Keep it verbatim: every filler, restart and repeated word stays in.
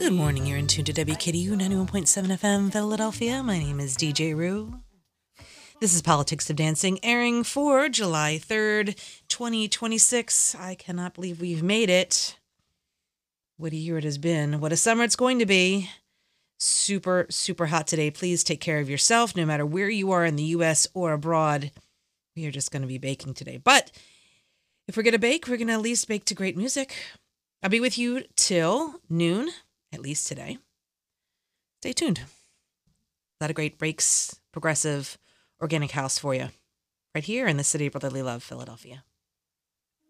Good morning, you're in tune to W K D U ninety-one point seven F M Philadelphia. My name is D J Rue. This is Politics of Dancing, airing for July third, twenty twenty-six. I cannot believe we've made it. What a year it has been. What a summer it's going to be. Super, super hot today. Please take care of yourself, no matter where you are in the U S or abroad. We are just going to be baking today. But if we're going to bake, we're going to at least bake to great music. I'll be with you till noon, at least today. Stay tuned. A lot of great breaks, progressive, organic house for you. Right here in the city of brotherly love, Philadelphia.